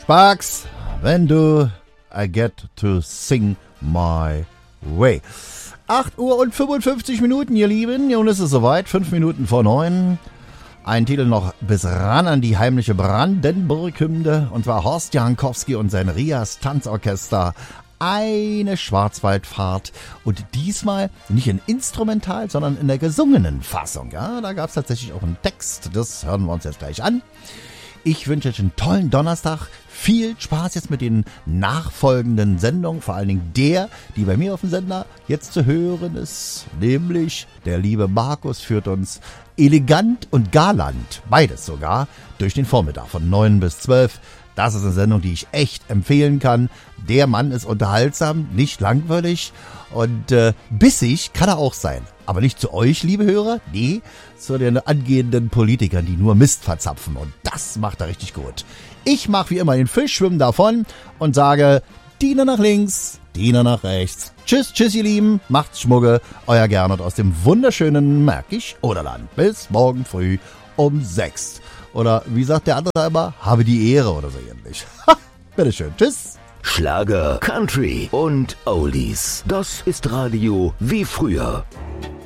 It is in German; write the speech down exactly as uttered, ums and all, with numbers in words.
Sparks, wenn du I get to sing my way. acht Uhr und fünfundfünfzig Minuten, ihr Lieben. Nun ist es soweit, fünf Minuten vor neun. Ein Titel noch bis ran an die heimliche Brandenburg-Hymne. Und zwar Horst Jankowski und sein Rias Tanzorchester. Eine Schwarzwaldfahrt. Und diesmal nicht in Instrumental, sondern in der gesungenen Fassung. Ja, da gab es tatsächlich auch einen Text. Das hören wir uns jetzt gleich an. Ich wünsche euch einen tollen Donnerstag. Viel Spaß jetzt mit den nachfolgenden Sendungen, vor allen Dingen der, die bei mir auf dem Sender jetzt zu hören ist, nämlich der liebe Markus führt uns elegant und galant, beides sogar, durch den Vormittag von neun bis zwölf. Das ist eine Sendung, die ich echt empfehlen kann. Der Mann ist unterhaltsam, nicht langweilig und äh, bissig kann er auch sein. Aber nicht zu euch, liebe Hörer, nee, zu den angehenden Politikern, die nur Mist verzapfen. Und das macht er richtig gut. Ich mache wie immer den Fisch, schwimme davon und sage, Diener nach links, Diener nach rechts. Tschüss, tschüss, ihr Lieben, macht's Schmugge, euer Gernot aus dem wunderschönen Märkisch-Oderland. Bis morgen früh um sechs. Oder wie sagt der andere da immer, habe die Ehre oder so ähnlich. Ha, bitteschön, tschüss. Schlager, Country und Oldies. Das ist Radio wie früher.